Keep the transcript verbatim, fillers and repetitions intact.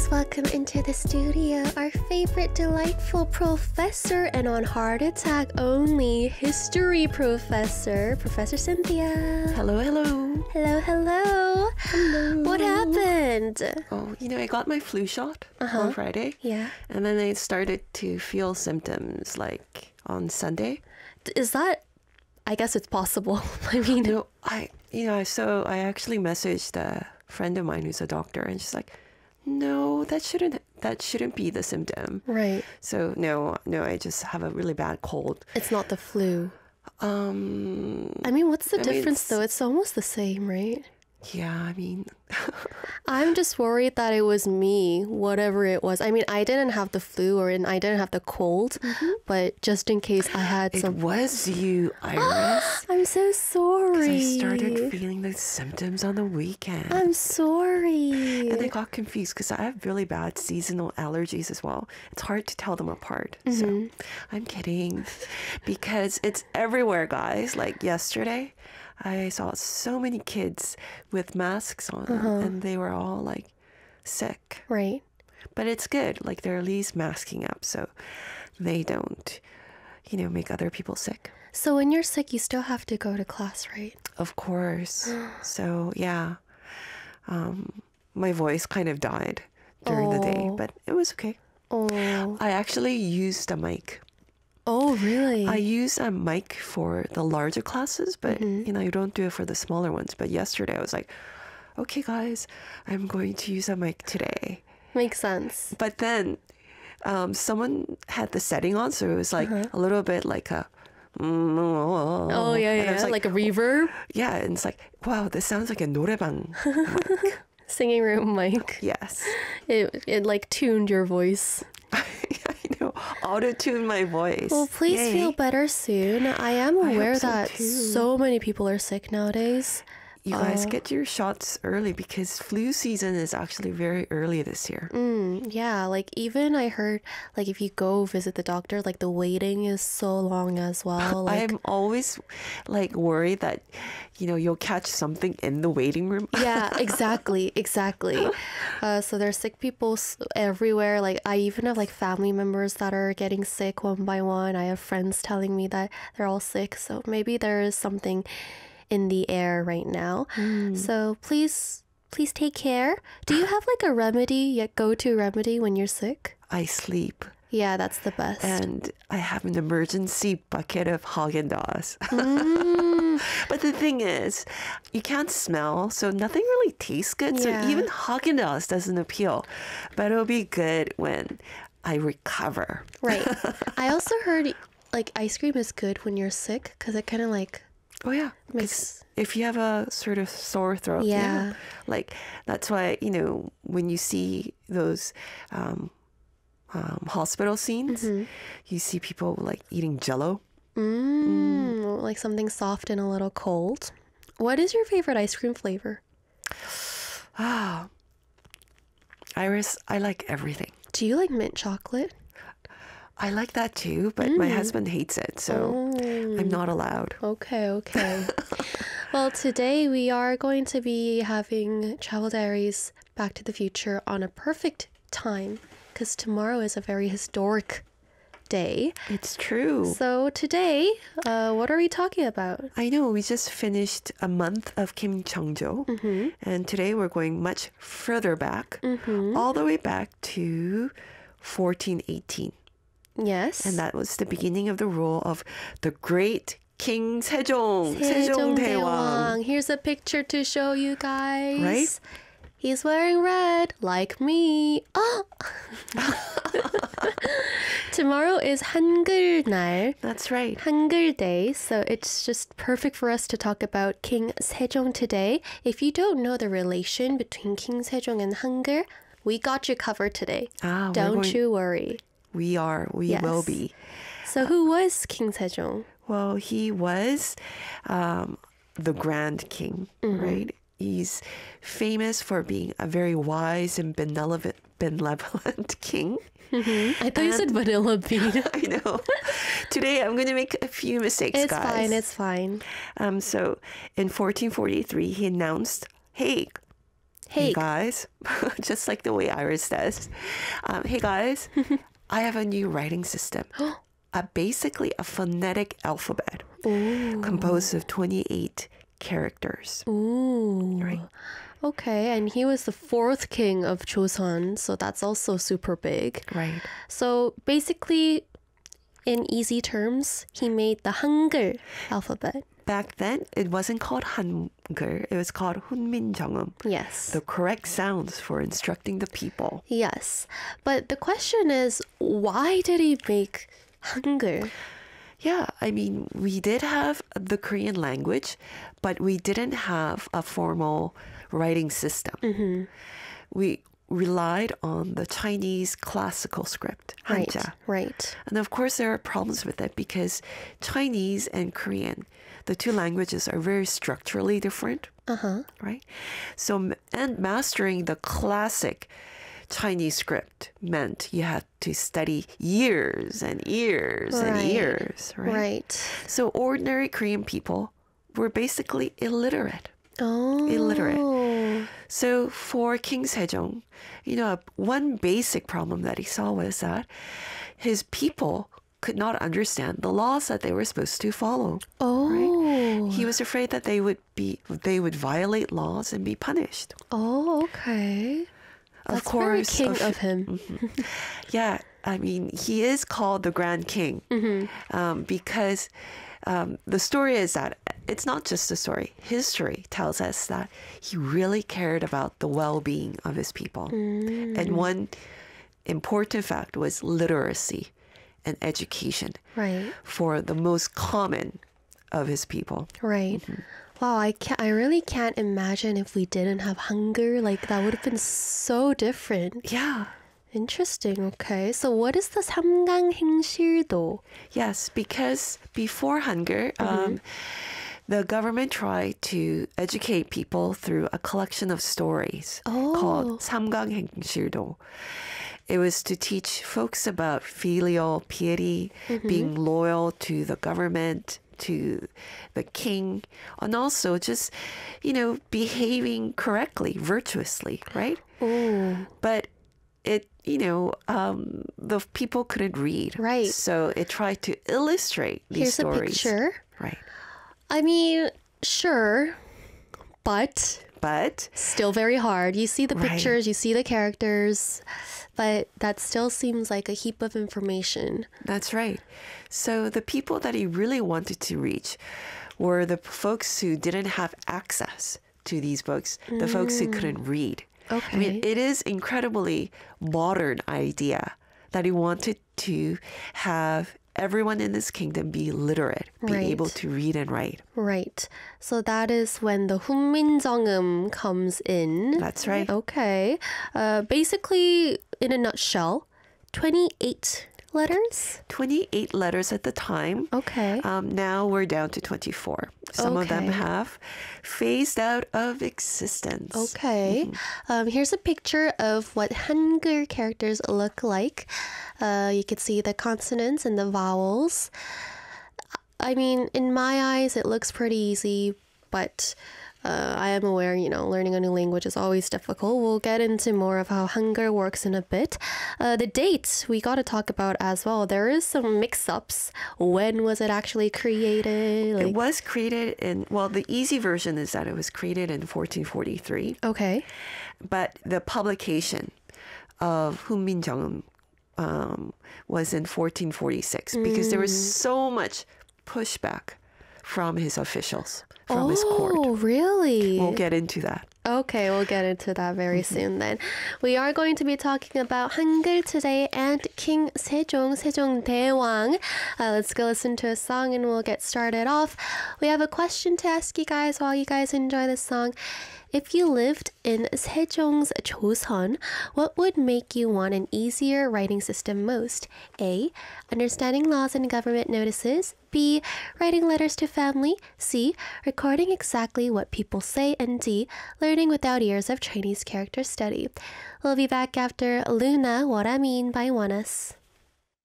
Please welcome into the studio our favorite delightful professor and on heart attack only history professor, Professor Cynthia. Hello, hello. Hello, hello. Hello. What happened? Oh, you know, I got my flu shot Uh-huh. on Friday. Yeah. And then I started to feel symptoms like on Sunday. Is that, I guess it's possible. I mean, No, I, you know, so I actually messaged a friend of mine who's a doctor and she's like, no, that shouldn't, that shouldn't be the symptom. right. So no, no, I just have a really bad cold. It's not the flu. Um, I mean, what's the I mean, difference it's- though? It's almost the same, right? yeah, I mean, I'm just worried that it was me, whatever it was. I mean, I didn't have the flu or I didn't have the cold, but just in case I had it some. was you, Iris. I'm so 'Cause sorry. I started feeling the symptoms on the weekend. I'm sorry. And I got confused because I have really bad seasonal allergies as well. It's hard to tell them apart. Mm-hmm. So I'm kidding because it's everywhere, guys. Like yesterday, I saw so many kids with masks on Uh-huh. and they were all like sick. Right. But it's good. Like they're at least masking up so they don't, you know, make other people sick. So when you're sick, you still have to go to class, right? Of course. So yeah, um, my voice kind of died during the day, Oh. but it was okay. Oh. I actually used a mic. Oh, really? I use a mic for the larger classes, but Mm-hmm. you know, you don't do it for the smaller ones. But yesterday I was like, okay, guys, I'm going to use a mic today. Makes sense. But then um, someone had the setting on, so it was like Uh-huh. a little bit like a. Oh, Oh yeah, and I yeah. was Like, a reverb. yeah, and it's like, wow, this sounds like a 노래방 mic. Singing room mic. Yes. It, it like tuned your voice. I know. Auto-tune my voice. Well, please Yay. feel better soon. I am I hope aware so, that too. so many people are sick nowadays. You guys Uh, get your shots early because flu season is actually very early this year. Mm, yeah, like even I heard like if you go visit the doctor, like the waiting is so long as well. Like I'm always like worried that, you know, you'll catch something in the waiting room. yeah, exactly, exactly. Uh, so there's sick people s- everywhere. Like I even have like family members that are getting sick one by one. I have friends telling me that they're all sick. So maybe there is something in the air right now. So please, please take care. Do you have like a remedy, yet go-to remedy when you're sick? I sleep Yeah, that's the best. and I have an emergency bucket of Haagen-Dazs. Mm. But the thing is, you can't smell, so nothing really tastes good. Yeah. So even Haagen-Dazs doesn't appeal. But it'll be good when I recover. Right. I also heard like ice cream is good when you're sick because it kind of like Oh yeah, 'cause makes if you have a sort of sore throat, Yeah. yeah, like that's why you know when you see those um, um, hospital scenes, Mm-hmm. you see people like eating Jello. mm, like something soft and a little cold. What is your favorite ice cream flavor? Ah, Iris, I like everything. Do you like mint chocolate? I like that too, but my husband hates it, so Mm. I'm not allowed. Okay, okay. Well, today we are going to be having Travel Diaries Back to the Future on a perfect time because tomorrow is a very historic day. It's true. So today, uh, what are we talking about? I know we just finished a month of Kim Chang-jo, Mm-hmm. and today we're going much further back, all the way back to fourteen eighteen. Yes. And that was the beginning of the rule of the great King Sejong, Sejong Daewang. Daewang. Here's a picture to show you guys. Right? He's wearing red, like me. Oh! Tomorrow is 한글 날, That's right. 한글 day, so it's just perfect for us to talk about King Sejong today. If you don't know the relation between King Sejong and Hangul, we got you covered today. Ah, we're Don't going- you worry. We are, we Yes. will be. So who was King Sejong? Well, he was um, the Grand King, Mm-hmm. right? He's famous for being a very wise and benevolent, benevolent king. I thought you said vanilla bean. I know. Today I'm going to make a few mistakes, It's guys. fine, it's fine. Um, so in fourteen forty-three, he announced, hey, Hey. guys, just like the way Iris says, um, hey guys, I have a new writing system. Uh, basically a phonetic alphabet Ooh. composed of twenty-eight characters. Ooh. Right. Okay, and he was the fourth king of Joseon, so that's also super big. Right. So basically, in easy terms, he made the Hangul alphabet. Back then, it wasn't called Hangul. It was called 훈민정음. Yes. The correct sounds for instructing the people. Yes. But the question is, why did he make Hangul? Yeah, I mean, we did have the Korean language, but we didn't have a formal writing system. Mm-hmm. We relied on the Chinese classical script, Right, Hanja. right. And of course, there are problems with it because Chinese and Korean, the two languages are very structurally different, Uh-huh. right? So, m- and mastering the classic Chinese script meant you had to study years and years and Right. years, right? Right. So, ordinary Korean people were basically illiterate. Oh. Illiterate. So for King Sejong, you know, one basic problem that he saw was that his people could not understand the laws that they were supposed to follow. Oh. He was afraid that they would be they would violate laws and be punished. Oh, okay. Of That's course, very king of- of him. Yeah, I mean, he is called the Grand King um, because um, the story is that it's not just a story. History tells us that he really cared about the well-being of his people. And one important fact was literacy and education Right. for the most common of his people. Right. Wow, I can't, I really can't imagine if we didn't have hunger. Like that would have been so different. Yeah. Interesting. Okay. So what is the 삼강행실도? Yes, because before hunger, um, the government tried to educate people through a collection of stories Oh. called 삼강행실도. It was to teach folks about filial piety, being loyal to the government, to the king, and also just, you know, behaving correctly, virtuously, right? Oh. But it, you know, um, the people couldn't read. Right. So it tried to illustrate these Here's stories. a picture. Right. I mean, sure, but But still very hard. You see the Right. pictures, you see the characters, but that still seems like a heap of information. that's right. So the people that he really wanted to reach were the folks who didn't have access to these books, the folks who couldn't read. I mean, Okay. it is incredibly modern idea that he wanted to have everyone in this kingdom be literate, be Right. able to read and write. Right. So that is when the 훈민정음 comes in. That's right. Okay. Uh, basically, in a nutshell, twenty-eight letters. twenty-eight letters at the time. Okay. Um, now we're down to twenty-four. Some of them Okay. have phased out of existence. Okay. Um, here's a picture of what Hangul characters look like. Uh, you can see the consonants and the vowels. I mean, in my eyes, it looks pretty easy, but uh, I am aware, you know, learning a new language is always difficult. We'll get into more of how Hangul works in a bit. Uh, the dates we got to talk about as well. There is some mix-ups. When was it actually created? It Like, was created in, well, the easy version is that it was created in fourteen forty-three, okay. but the publication of 훈민정음 um, was in fourteen forty-six because there was so much pushback from his officials, from his court. Oh, really? We'll get into that. Okay, we'll get into that very soon then. We are going to be talking about Hangul today and King Sejong, Sejong Daewang. Uh, let's go listen to a song and we'll get started off. We have a question to ask you guys while you guys enjoy this song. If you lived in Sejong's Joseon, what would make you want an easier writing system most? A. Understanding laws and government notices. B. Writing letters to family. C. Recording exactly what people say. And D. Learning without years of Chinese character study. We'll be back after Luna, What I Mean by Oneus.